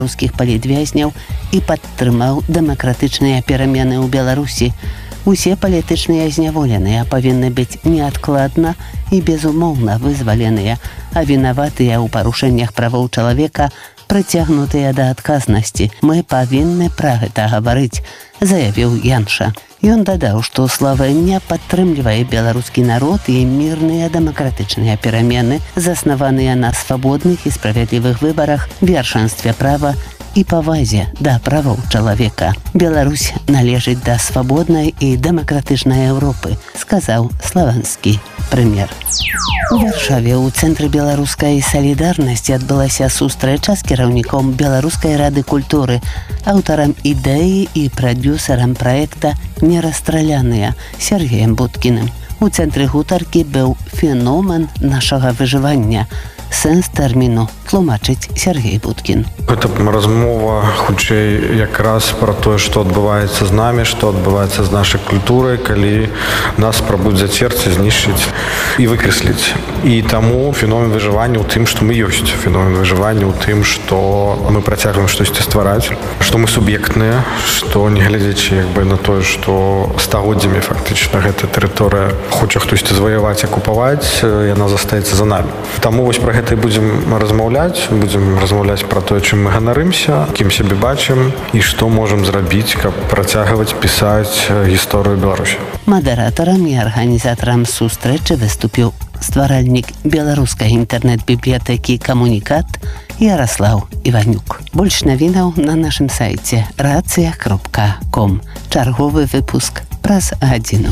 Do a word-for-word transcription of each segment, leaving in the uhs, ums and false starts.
беларускіх палітвязняў і падтрымаў дэмакратычныя перамены ў Беларусі. Усе палітычныя зняволеныя павінны быць неадкладна і безумоўна вызваленыя, а вінаватыя ў парушэннях правоў чалавека прыцягнутыя да адказнасці. Мы павінны пра гэта гаварыць, заявіў Янша. Ён дадаў, што Славэння падтрымлівае беларускі народ і мірныя дэмакратычныя перамены, заснаваныя на свабодных і справядлівых выбарах, вершанстве права і павазе да правоў чалавека. Беларусь належыць да свабоднай і дэмакратычнай Еўропы, сказаў славянскі прэм'ер. У Варшаве ў цэнтры беларускай салідарнасці адбылася сустрэча з кіраўніком Беларускай рады культуры, аўтарам ідэі і прадюсарам праекта «Нерастраляныя» Сергеем Будкіным. У цэнтры гутаркі быў феномен нашага выжывання. Сэнс тэрміну тлумачыць Сергей Будкін. Гэта размова хутчэй якраз пра тое, што адбываецца з намі, што адбываецца з нашай культурай, калі нас спрабуюць зацерці, знішчыць і выкрэсліць. І таму феномен выжывання ў тым, што мы ёсць. Феномен выжывання ў тым, што мы працягваем штосьці ствараць, што мы суб'ектныя, што нягледзячы як бы на тое, што стагоддзямі фактычна гэта тэрыторыя хоча хтосьці заваяваць, акупаваць, яна застаецца за намі. Таму вось пра гэта і будзем размаўляць, будзем размаўляць пра тое, чым мы ганарымся, кім сябе бачым і што можам зрабіць, каб працягваць пісаць гісторыю Беларусі. Мадэратарам і арганізатарам сустрэчы выступіў стваральнік беларускай інтэрнэт-бібліятэкі «Камунікат» Яраслаў Іванюк. Больш навінаў на нашым сайце рацыя кропка ком. Чарговы выпуск праз гадзіну.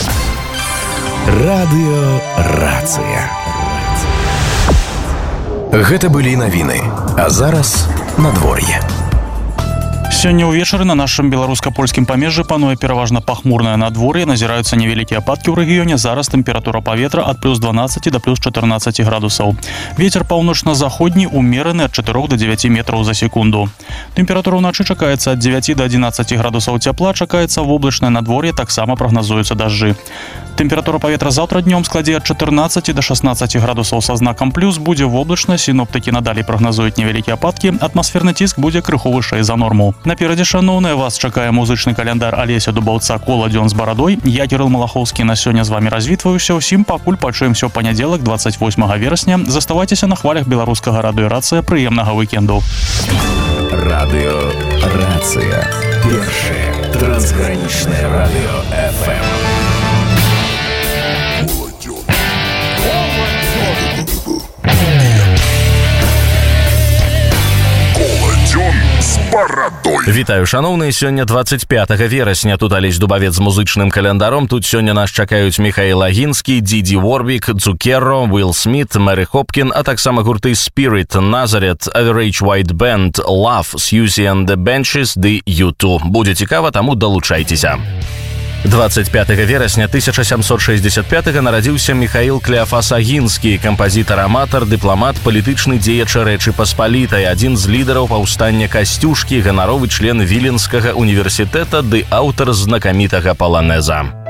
Радыё «Рацыя». Гэта былі навіны, а зараз надвор'е. Сёння ўвечары на нашым беларуска-польскім памежжы пануе пераважна пахмурнае надвор'е, назіраюцца невялікія ападкі ў рэгіёне, зараз тэмпература паветра ад плюс дванаццаці да плюс чатырнаццаці градусаў. Вецер паўночна-заходні ўмераны ад чатырох да дзевяці метраў за секунду. Тэмпература ўначы чакаецца ад дзевяці да адзінаццаці градусаў цяпла, чакаецца воблачнае надвор'е, таксама прагназуюцца дажджы. Тэмпература паветра заўтра днём складзе ад чатырнаццаці да шаснаццаці градусаў са знакам плюс, будзе воблачна, сіноптыкі надалей прагназуюць невялікія ападкі, атмасферны ціск будзе крыху вышэй за норму. Наперадзе, шаноўныя, вас чакае музычны каляндар Алеся Дубаўца «Кола дзён з барадой». Я, Кірыл Малахоўскі, на сёння з вамі развітваюся. Усім пакуль пачуемся ў панядзелак, дваццаць восьмага верасня. Заставайцеся на хвалях беларускага радыё «Рацыя». Прыемнага вікенду. Радыё «Рацыя». Першае трансгранічнае радыё эф эм. Вітаю, шаноўныя, сёння дваццаць пятага верасня. Тут Алесь Дубавец з музычным каляндаром. Тут сёння нас чакаюць Міхаіл Агінскі, Діді Ворвік, Цукерро, Уилл Сміт, Мэри Хопкін, а таксама гурты Spirit, Nazareth, Average White Band, Love, Susie and the Benches ды ю ту. Будзе цікава, таму далучайцеся. дваццаць пятага верасня тысяча сямсот шэсцьдзесят пятага нарадзіўся Міхаіл Клеафас Агінскі, кампазітар-аматар, дыпламат, палітычны дзеяч Рэчы Паспалітай, адзін з лідараў паўстання Касцюшкі, ганаровы член Віленскага універсітэта ды аўтар знакамітага паланеза.